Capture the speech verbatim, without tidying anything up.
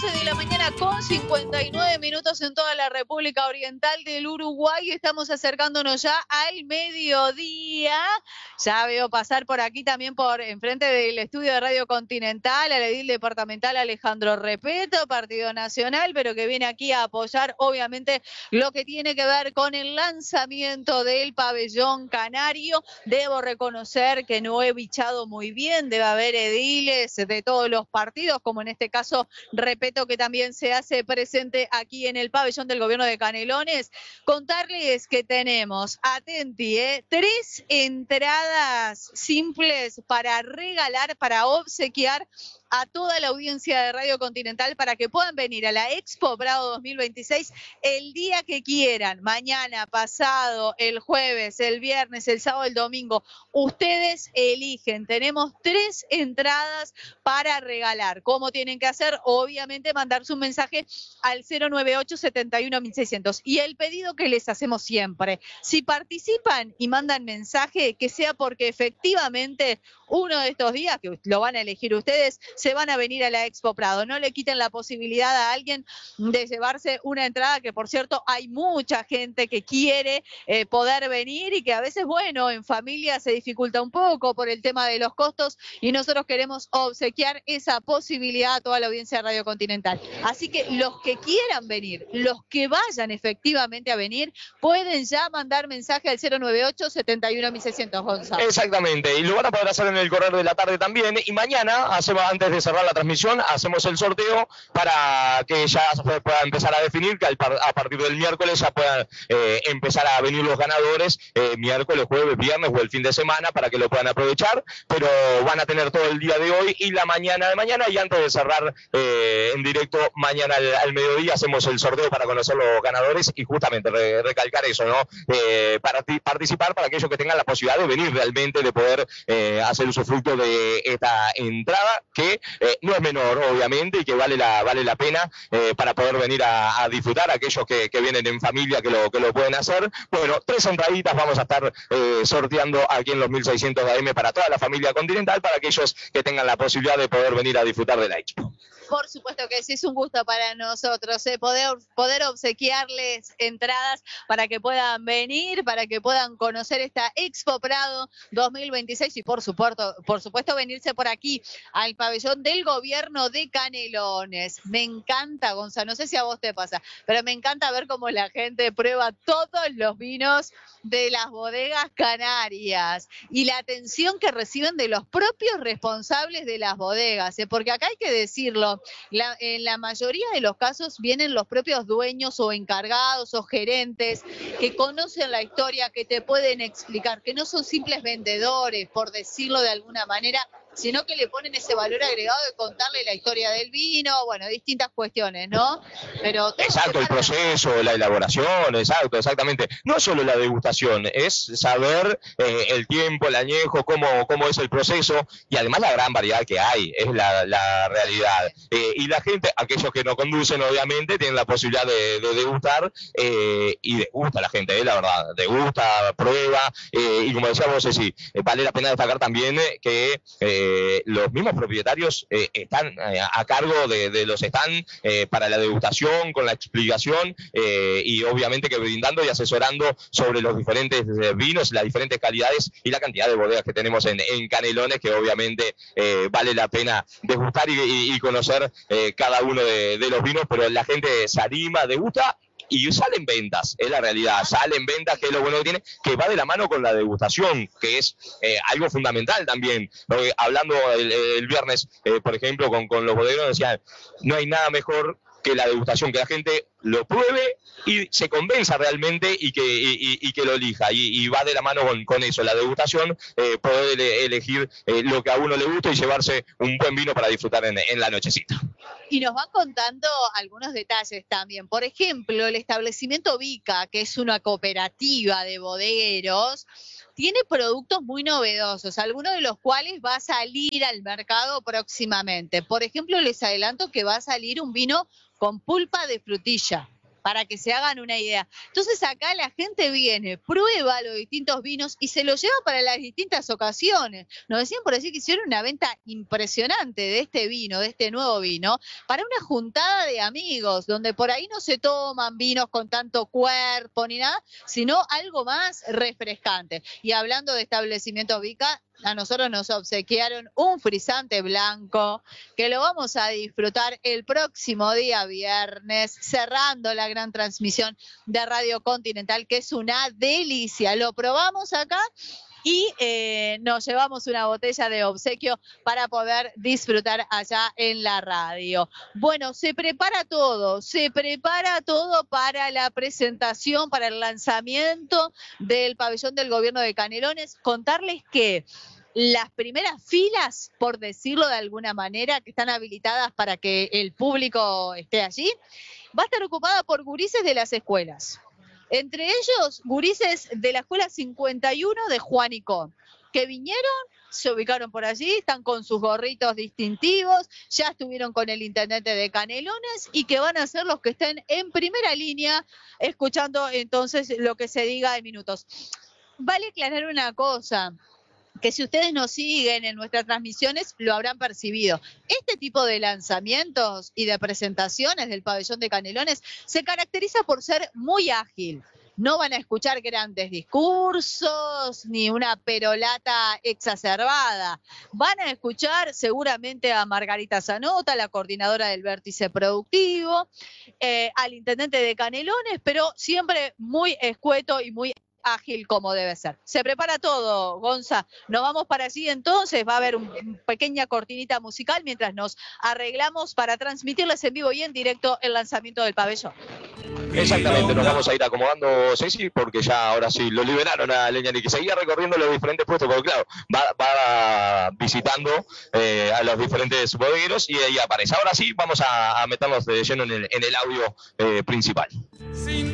doce de la mañana con cincuenta y nueve minutos en toda la República Oriental del Uruguay. Estamos acercándonos ya al mediodía. Ya veo pasar por aquí también por enfrente del estudio de Radio Continental al edil departamental Alejandro Repeto, Partido Nacional, pero que viene aquí a apoyar obviamente lo que tiene que ver con el lanzamiento del pabellón canario. Debo reconocer que no he bichado muy bien, debe haber ediles de todos los partidos, como en este caso Repeto, que también se hace presente aquí en el pabellón del gobierno de Canelones. Contarles que tenemos, atenti, ¿eh? tres entradas simples para regalar, para obsequiar a toda la audiencia de Radio Continental para que puedan venir a la Expo Prado dos mil veintiséis el día que quieran, mañana, pasado, el jueves, el viernes, el sábado, el domingo. Ustedes eligen, tenemos tres entradas para regalar. ¿Cómo tienen que hacer? Obviamente mandar su mensaje al cero nueve ocho, setenta y uno, mil seiscientos. Y el pedido que les hacemos siempre, si participan y mandan mensaje, que sea porque efectivamente uno de estos días, que lo van a elegir ustedes, se van a venir a la Expo Prado. No le quiten la posibilidad a alguien de llevarse una entrada, que por cierto hay mucha gente que quiere eh, poder venir y que a veces, bueno, en familia se dificulta un poco por el tema de los costos y nosotros queremos obsequiar esa posibilidad a toda la audiencia de Radio Continental. Así que los que quieran venir, los que vayan efectivamente a venir, pueden ya mandar mensaje al cero nueve ocho, setenta y uno, mil seiscientos, Gonzalo. Exactamente, y lo van a poder hacer en el correr de la tarde también. Y mañana, hacemos, antes de cerrar la transmisión, hacemos el sorteo para que ya se pueda empezar a definir, que al par, a partir del miércoles ya puedan eh, empezar a venir los ganadores, eh, miércoles, jueves, viernes o el fin de semana, para que lo puedan aprovechar, pero van a tener todo el día de hoy y la mañana de mañana, y antes de cerrar eh, en directo, mañana al, al mediodía hacemos el sorteo para conocer los ganadores y justamente re, recalcar eso, ¿no? Eh, para participar para aquellos que tengan la posibilidad de venir realmente, de poder eh, hacer usufructo de esta entrada, que eh, no es menor, obviamente, y que vale la, vale la pena eh, para poder venir a, a disfrutar, aquellos que, que vienen en familia, que lo, que lo pueden hacer. Bueno, tres entraditas vamos a estar eh, sorteando aquí en los mil seiscientos A M para toda la familia Continental, para aquellos que tengan la posibilidad de poder venir a disfrutar de la Expo. Por supuesto que sí, es un gusto para nosotros eh, poder, poder obsequiarles entradas para que puedan venir, para que puedan conocer esta Expo Prado dos mil veintiséis y por supuesto, por supuesto venirse por aquí al pabellón del gobierno de Canelones. Me encanta, Gonzalo, no sé si a vos te pasa, pero me encanta ver cómo la gente prueba todos los vinos de las bodegas canarias y la atención que reciben de los propios responsables de las bodegas, ¿eh? Porque acá hay que decirlo, la, en la mayoría de los casos vienen los propios dueños o encargados o gerentes que conocen la historia, que te pueden explicar, que no son simples vendedores, por decirlo de alguna manera, sino que le ponen ese valor agregado de contarle la historia del vino, bueno, distintas cuestiones, ¿no? Pero exacto, el proceso, la elaboración, exacto, exactamente. No solo la degustación, es saber eh, el tiempo, el añejo, cómo, cómo es el proceso, y además la gran variedad que hay, es la, la realidad. Eh, y la gente, aquellos que no conducen, obviamente, tienen la posibilidad de, de degustar, eh, y degusta la gente, eh, la verdad, degusta, prueba, eh, y como decíamos, Ceci, eh, vale la pena destacar también eh, que eh, Eh, los mismos propietarios eh, están eh, a cargo de, de los stands eh, para la degustación, con la explicación eh, y obviamente que brindando y asesorando sobre los diferentes eh, vinos, las diferentes calidades y la cantidad de bodegas que tenemos en, en Canelones, que obviamente eh, vale la pena degustar y, y, y conocer eh, cada uno de, de los vinos, pero la gente se anima, degusta y salen ventas, es la realidad, salen ventas, que es lo bueno que tiene, que va de la mano con la degustación, que es eh, algo fundamental también. Porque hablando el, el viernes, eh, por ejemplo, con, con los bodegueros, decían, no hay nada mejor que la degustación, que la gente lo pruebe y se convenza realmente y que, y, y que lo elija. Y, y va de la mano con, con eso, la degustación, eh, poder ele, elegir eh, lo que a uno le gusta y llevarse un buen vino para disfrutar en, en la nochecita. Y nos van contando algunos detalles también. Por ejemplo, el establecimiento Vica, que es una cooperativa de bodegueros, tiene productos muy novedosos, algunos de los cuales va a salir al mercado próximamente. Por ejemplo, les adelanto que va a salir un vino con pulpa de frutilla. para que se hagan una idea. Entonces acá la gente viene, prueba los distintos vinos y se los lleva para las distintas ocasiones. Nos decían por decir que hicieron una venta impresionante de este vino, de este nuevo vino, para una juntada de amigos, donde por ahí no se toman vinos con tanto cuerpo ni nada, sino algo más refrescante. Y hablando de establecimientos Vica, a nosotros nos obsequiaron un frisante blanco que lo vamos a disfrutar el próximo día viernes, cerrando la gran transmisión de Radio Continental, que es una delicia. Lo probamos acá y eh, nos llevamos una botella de obsequio para poder disfrutar allá en la radio. Bueno, se prepara todo, se prepara todo para la presentación, para el lanzamiento del pabellón del gobierno de Canelones. Contarles que las primeras filas, por decirlo de alguna manera, que están habilitadas para que el público esté allí, va a estar ocupada por gurises de las escuelas. Entre ellos, gurises de la escuela cincuenta y uno de Juanico, que vinieron, se ubicaron por allí, están con sus gorritos distintivos, ya estuvieron con el intendente de Canelones y que van a ser los que estén en primera línea escuchando entonces lo que se diga en minutos. Vale aclarar una cosa, que si ustedes nos siguen en nuestras transmisiones lo habrán percibido. Este tipo de lanzamientos y de presentaciones del pabellón de Canelones se caracteriza por ser muy ágil. No van a escuchar grandes discursos ni una perolata exacerbada. Van a escuchar seguramente a Margarita Zanota, la coordinadora del Vértice Productivo, eh, al intendente de Canelones, pero siempre muy escueto y muy ágil como debe ser. Se prepara todo, Gonza. Nos vamos para allí entonces. Va a haber una un pequeña cortinita musical mientras nos arreglamos para transmitirles en vivo y en directo el lanzamiento del pabellón. Exactamente, nos vamos a ir acomodando, Ceci, porque ya ahora sí lo liberaron a Leñani, que seguía recorriendo los diferentes puestos, porque claro, va, va visitando eh, a los diferentes bodegueros y ahí aparece. Ahora sí, vamos a, a meternos de lleno en el, en el audio eh, principal.